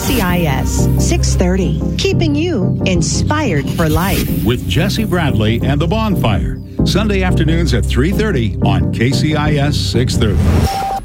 KCIS 630, keeping you inspired for life. With Jesse Bradley and The Bonfire, Sunday afternoons at 3:30 on KCIS 630.